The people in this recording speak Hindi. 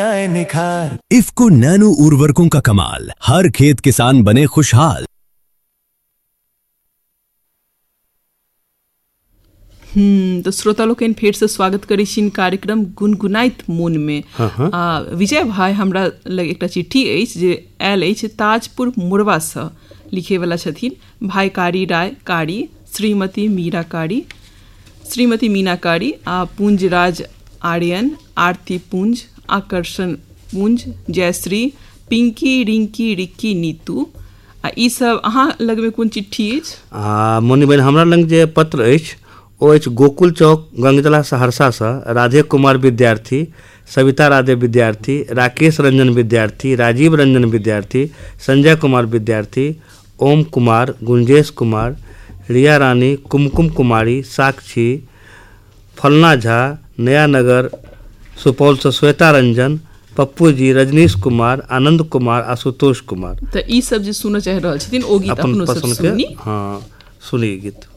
आए निखार। इफ्को नैनो उर्वरकों का कमाल, हर खेत किसान बने खुशहाल। तो श्रोता लोग फिर से स्वागत करी छिन कार्यक्रम गुनगुनाइत मोन में। विजय भाई हमरा लग एक चिट्ठी अछि जे आयल अछि ताजपुर मुरवा से लिखे वाला छथिन भाई कारी राय कारी, श्रीमती मीरा कारी, श्रीमती मीना कारी आ पुंजराज आर्यन, आरती पुंज, आकर्षण पुंज, जयश्री, पिंकी, रिंकी, रिक्की, नीतू आ ई सब अहाँ लग में कोन चिट्ठी अछि? मोनी बहन हमरा लग जे पत्र अछि ओ अछि गोकुल चौक गंगजला सहरसा से राधे कुमार विद्यार्थी, सविता राधे विद्यार्थी, राकेश रंजन विद्यार्थी, राजीव रंजन विद्यार्थी, संजय कुमार विद्यार्थी, ओम कुमार, गुंजेश कुमार, रिया रानी, कुमकुम कुमारी, साक्षी, फलना झा, नया नगर सुपौल से श्वेता रंजन, पप्पू जी, रजनीश कुमार, आनंद कुमार, आशुतोष कुमार। तो ई सब जे सुन चाह रहल छथिन ओ गीत अपनो सब सुनी। हाँ सुनी गीत।